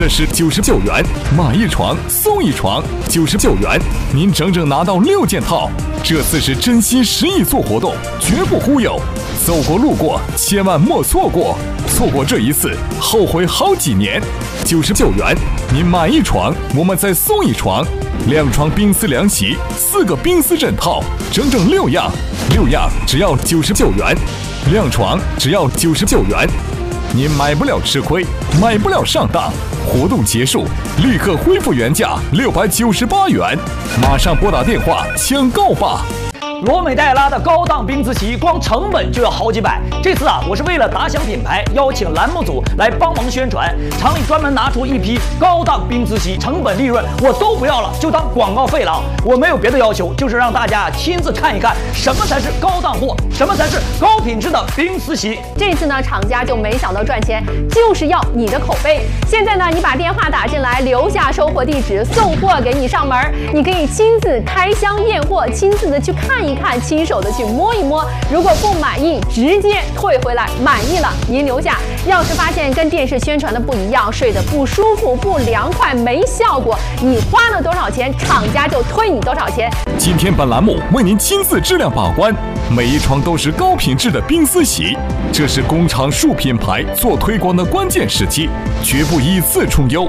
这是99元买一床送一床，99元您整整拿到6件套。这次是真心实意做活动，绝不忽悠。走过路过千万莫错过，错过这一次后悔好几年。99元您买一床，我们再送一床，2床冰丝凉席，4个冰丝枕套，整整6样，6样只要99元，2床只要99元。您买不了吃亏，买不了上当。活动结束，立刻恢复原价698元，马上拨打电话抢购吧。 罗美黛拉的高档冰丝席，光成本就要好几百。这次我是为了打响品牌，邀请栏目组来帮忙宣传。厂里专门拿出一批高档冰丝席，成本利润我都不要了，就当广告费了。我没有别的要求，就是让大家亲自看一看什么才是高档货，什么才是高品质的冰丝席。 这次厂家就没想到赚钱，就是要你的口碑。现在你把电话打进来，留下收货地址，送货给你上门，你可以亲自开箱验货，亲自的去看一看，亲手的去摸一摸。如果不满意，直接退回来；满意了，您留下。要是发现跟电视宣传的不一样，睡得不舒服、不凉快、没效果，你花了多少钱，厂家就退你多少钱。 今天本栏目为您亲自质量把关，每一床都是高品质的冰丝席，这是工厂树品牌做推广的关键时期，绝不以次充优。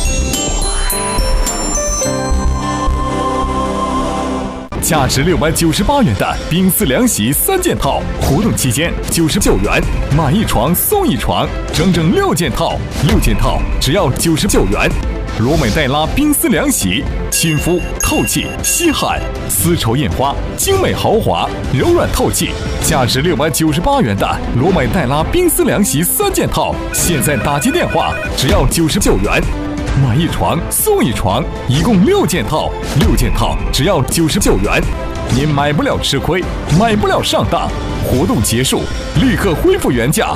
价值698元的冰丝凉席3件套，活动期间99元买一床送一床，整整6件套，6件套只要99元。罗美黛拉冰丝凉席，亲肤透气吸汗，丝绸印花，精美豪华，柔软透气。价值698元的罗美黛拉冰丝凉席3件套，现在打击电话只要99元。买一床送一床，一共6件套，6件套只要99元。您买不了吃亏，买不了上当。活动结束，立刻恢复原价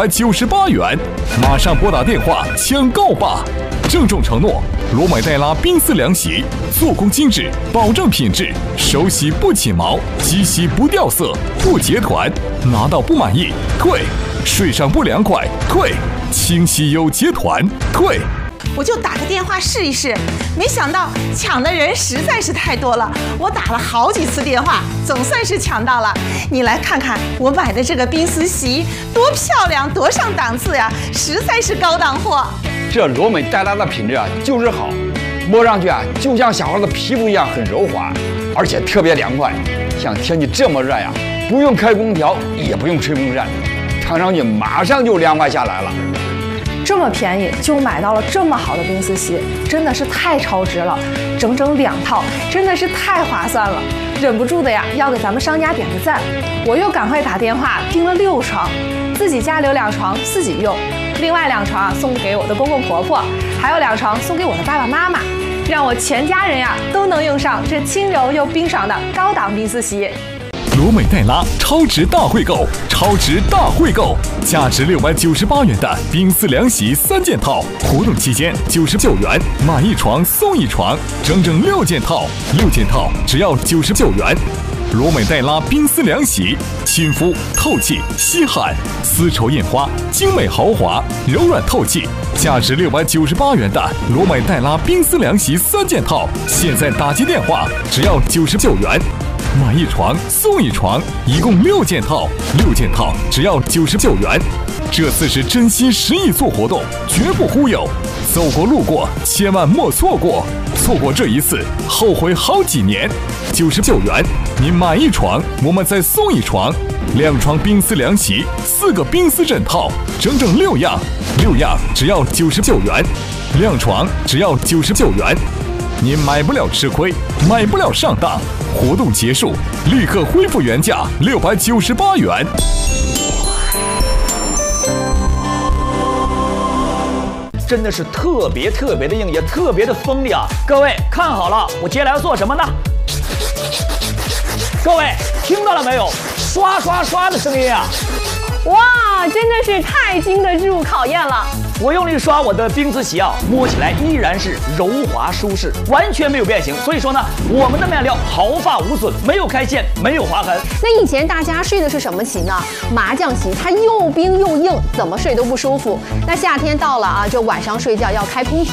698元，马上拨打电话抢购吧。郑重承诺，罗美黛拉冰丝凉席，做工精致，保证品质，手洗不起毛，机洗不掉色，不结团。拿到不满意退，睡上不凉快退，清洗有结团退。 我就打个电话试一试，没想到抢的人实在是太多了，我打了好几次电话，总算是抢到了。你来看看我买的这个冰丝席多漂亮，多上档次呀，实在是高档货。 这罗美黛拉的品质就是好，摸上去就像小孩的皮肤一样很柔滑，而且特别凉快。像天气这么热不用开空调，也不用吹风扇，躺上去马上就凉快下来了。 这么便宜就买到了这么好的冰丝席，真的是太超值了，整整2套，真的是太划算了，忍不住的要给咱们商家点个赞。我又赶快打电话订了6床，自己家留2床自己用，另外2床送给我的公公婆婆，还有2床送给我的爸爸妈妈，让我全家人都能用上这轻柔又冰爽的高档冰丝席。 罗美黛拉超值大汇购，超值大汇购，价值698元的冰丝凉席3件套，活动期间99元买一床送一床，整整6件套，6件套只要99元。罗美黛拉冰丝凉席，亲肤透气吸汗，丝绸印花，精美豪华，柔软透气。价值698元的罗美黛拉冰丝凉席3件套，现在打击电话只要99元。买一床送一床，一共6件套，6件套只要99元。这次是真心实意做活动，绝不忽悠。走过路过千万莫错过，错过这一次后悔好几年。99元您买一床，我们再送一床，2床冰丝凉席，4个冰丝枕套，整整6样，6样只要99元，2床只要99元。您买不了吃亏，买不了上当。活动结束，立刻恢复原价698元。 真的是特别的硬，也特别的锋利啊！各位看好了，我接下来要做什么呢？各位听到了没有？刷刷刷的声音啊！ 哇，真的是太经得住考验了。 我用力刷我的冰丝席啊，摸起来依然是柔滑舒适，完全没有变形。所以说呢，我们的面料毫发无损，没有开线，没有划痕。 那以前大家睡的是什么席呢？麻将席，它又冰又硬，怎么睡都不舒服。那夏天到了啊，这晚上睡觉要开空调。